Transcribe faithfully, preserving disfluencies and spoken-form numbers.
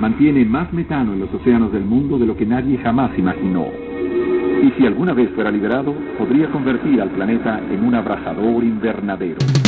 mantiene más metano en los océanos del mundo de lo que nadie jamás imaginó. Y si alguna vez fuera liberado, podría convertir al planeta en un abrasador invernadero.